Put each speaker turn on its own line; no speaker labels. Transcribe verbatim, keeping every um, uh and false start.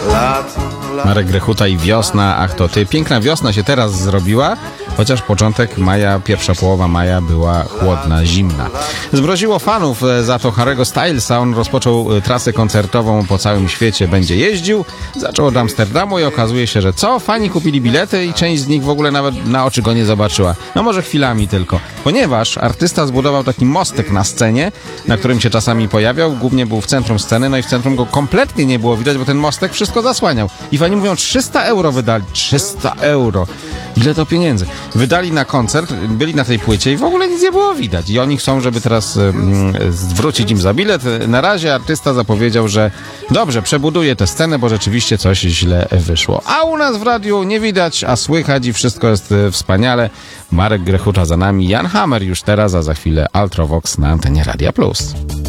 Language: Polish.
Marek Grechuta i Wiosna, ach to ty. Piękna wiosna się teraz zrobiła, chociaż początek maja, pierwsza połowa maja była chłodna, zimna. Zmroziło fanów za to Harry'ego Stylesa. On rozpoczął trasę koncertową po całym świecie, będzie jeździł. Zaczął od Amsterdamu i okazuje się, że co? Fani kupili bilety i część z nich w ogóle nawet na oczy go nie zobaczyła. No może chwilami tylko. Ponieważ artysta zbudował taki mostek na scenie, na którym się czasami pojawiał. Głównie był w centrum sceny, no i w centrum go kompletnie nie było widać, bo ten mostek wszystko zasłaniał. I fani mówią, trzysta euro wydali. trzysta euro. Ile to pieniędzy? Wydali na koncert, byli na tej płycie i w ogóle nic nie było widać. I oni chcą, żeby teraz mm, zwrócić im za bilet. Na razie artysta zapowiedział, że dobrze, przebuduje tę scenę, bo rzeczywiście coś źle wyszło. A u nas w radiu nie widać, a słychać i wszystko jest wspaniale. Marek Grechuta za nami, Jan Hammer już teraz, a za chwilę Ultravox na antenie Radia Plus.